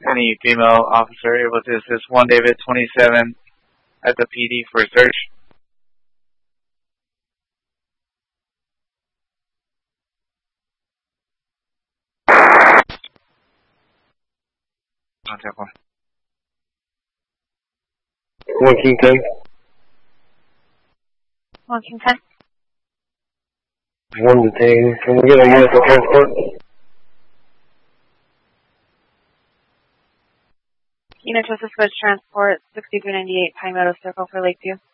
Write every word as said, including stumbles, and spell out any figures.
Any female officer able to assist one David twenty-seven at the P D for a search? Contact one. One King ten. One King ten. One detained. Can we get a unit for transport? Unit to Switch Transport, sixty-three ninety-eight Pine Meadow Circle for Lakeview.